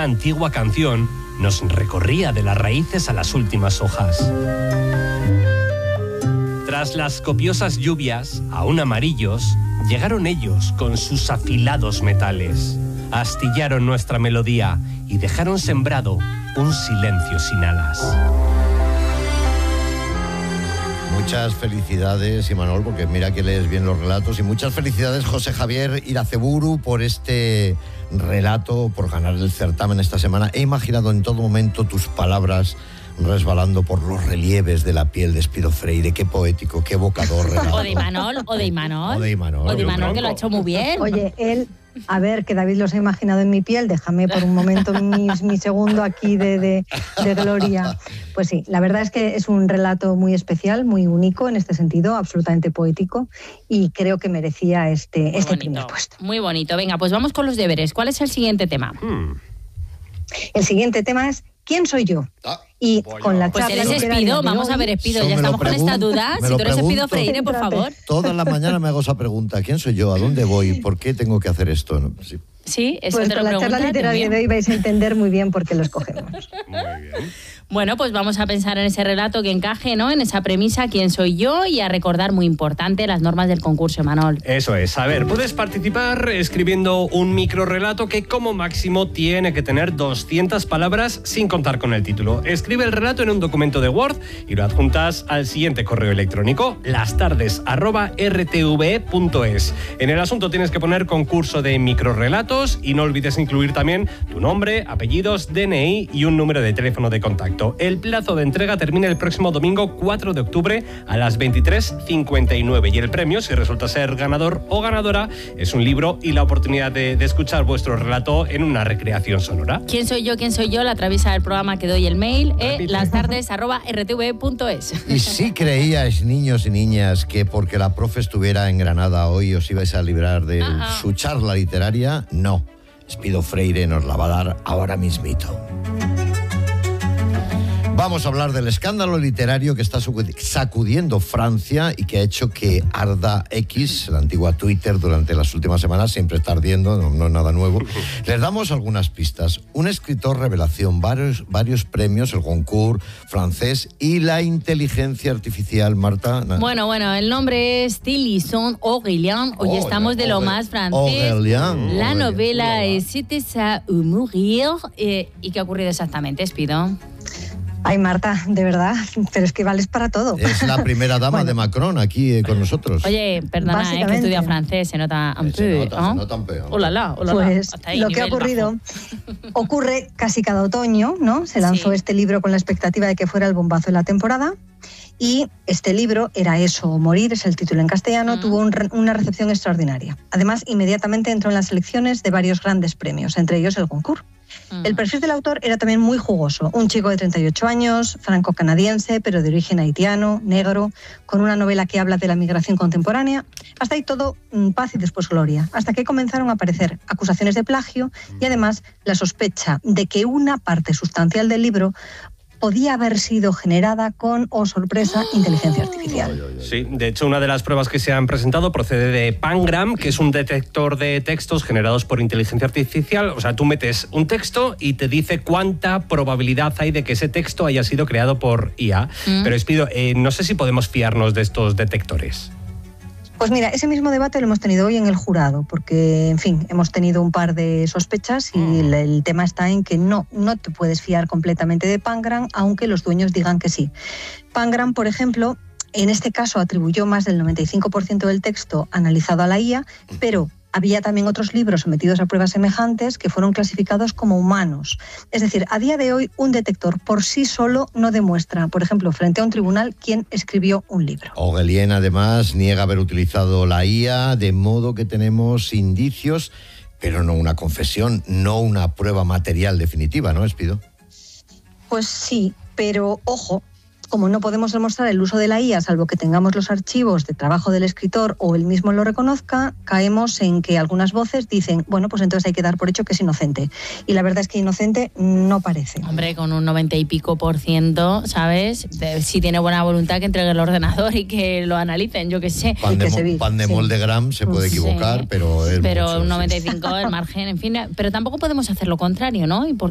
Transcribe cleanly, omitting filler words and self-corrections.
antigua canción nos recorría de las raíces a las últimas hojas. Tras las copiosas lluvias, aún amarillos, llegaron ellos con sus afilados metales. Astillaron nuestra melodía y dejaron sembrado un silencio sin alas. Muchas felicidades, Imanol, porque mira que lees bien los relatos. Y muchas felicidades, José Javier Iraceburu, por este relato, por ganar el certamen esta semana. He imaginado en todo momento tus palabras resbalando por los relieves de la piel de Espido Freire. Qué poético, qué evocador relato. O de Imanol, que lo ha hecho muy bien. Oye, él... A ver, que David los ha imaginado en mi piel, déjame por un momento mi segundo aquí de gloria. Pues sí, la verdad es que es un relato muy especial, muy único en este sentido, absolutamente poético, y creo que merecía este primer puesto. Muy bonito. Venga, pues vamos con los deberes. ¿Cuál es el siguiente tema? El siguiente tema es ¿quién soy yo? Y con la charla... Pues eres Espido, vamos a ver, Espido, ya estamos con esta duda. Si tú eres Espido Freire, por favor. Toda la mañana me hago esa pregunta. ¿Quién soy yo? ¿A dónde voy? ¿Por qué tengo que hacer esto? Sí, eso pues te lo con la charla literaria de hoy vais a entender muy bien por qué lo escogemos. Muy bien. Bueno, pues vamos a pensar en ese relato que encaje, ¿no? En esa premisa, quién soy yo, y a recordar, muy importante, las normas del concurso, Imanol. Eso es. A ver, puedes participar escribiendo un microrrelato que como máximo tiene que tener 200 palabras sin contar con el título. Escribe el relato en un documento de Word y lo adjuntas al siguiente correo electrónico, lastardes@rtve.es. En el asunto tienes que poner concurso de microrrelatos y no olvides incluir también tu nombre, apellidos, DNI y un número de teléfono de contacto. El plazo de entrega termina el próximo domingo 4 de octubre a las 23:59 y el premio, si resulta ser ganador o ganadora, es un libro y la oportunidad de escuchar vuestro relato en una recreación sonora. ¿Quién soy yo? La atraviesa del programa que doy el mail, lastardes@rtve.es. Y si creíais, niños y niñas, que porque la profe estuviera en Granada hoy os ibais a librar de su charla literaria, no. Espido Freire nos la va a dar ahora mismito. Vamos a hablar del escándalo literario que está sacudiendo Francia y que ha hecho que arda X, la antigua Twitter, durante las últimas semanas. Siempre está ardiendo, no es nada nuevo. Les damos algunas pistas. Un escritor revelación, varios premios, el Goncourt francés y la inteligencia artificial, Marta. Bueno, el nombre es Tillison Aurélien. Hoy estamos de lo más francés. Aurélien. La novela es C'était ça ou mourir. ¿Y qué ha ocurrido exactamente, Espido? Ay, Marta, de verdad, pero es que vales para todo. Es la primera dama de Macron aquí con nosotros. Oye, perdona, que estudia francés, se nota un peu. Se nota un peu. Pues lo que ha ocurrido ocurre casi cada otoño, ¿no? Se lanzó este libro con la expectativa de que fuera el bombazo de la temporada. Y este libro, Era eso o morir, es el título en castellano, tuvo una recepción extraordinaria. Además, inmediatamente entró en las selecciones de varios grandes premios, entre ellos el Goncourt. El perfil del autor era también muy jugoso. Un chico de 38 años, franco-canadiense, pero de origen haitiano, negro, con una novela que habla de la migración contemporánea. Hasta ahí todo paz y después gloria. Hasta que comenzaron a aparecer acusaciones de plagio y además la sospecha de que una parte sustancial del libro podía haber sido generada con, sorpresa, inteligencia artificial. Sí, de hecho, una de las pruebas que se han presentado procede de Pangram, que es un detector de textos generados por inteligencia artificial. O sea, tú metes un texto y te dice cuánta probabilidad hay de que ese texto haya sido creado por IA. Pero Espido, no sé si podemos fiarnos de estos detectores. Pues mira, ese mismo debate lo hemos tenido hoy en el jurado, porque, en fin, hemos tenido un par de sospechas y el tema está en que no te puedes fiar completamente de Pangram, aunque los dueños digan que sí. Pangram, por ejemplo, en este caso atribuyó más del 95% del texto analizado a la IA, pero había también otros libros sometidos a pruebas semejantes que fueron clasificados como humanos. Es decir, a día de hoy un detector por sí solo no demuestra, por ejemplo, frente a un tribunal, quién escribió un libro. Aurélien, además, niega haber utilizado la IA, de modo que tenemos indicios, pero no una confesión, no una prueba material definitiva, ¿no, Espido? Pues sí, pero ojo, como no podemos demostrar el uso de la IA, salvo que tengamos los archivos de trabajo del escritor o él mismo lo reconozca, caemos en que algunas voces dicen, bueno, pues entonces hay que dar por hecho que es inocente. Y la verdad es que inocente no parece. Hombre, con un 90 y pico %, ¿sabes? Si tiene buena voluntad, que entregue el ordenador y que lo analicen, yo qué sé. Pandemol de Gram se puede equivocar, pero es pero mucho, un 95 el margen, en fin. Pero tampoco podemos hacer lo contrario, ¿no? ¿Y por